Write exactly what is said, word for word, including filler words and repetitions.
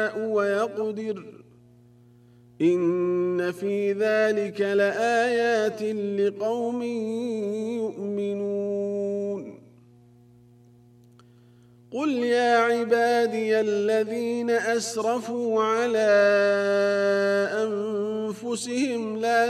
ويقدر إن في ذلك لآيات لقوم يؤمنون قل يا عبادي الذين أسرفوا على أنفسهم لا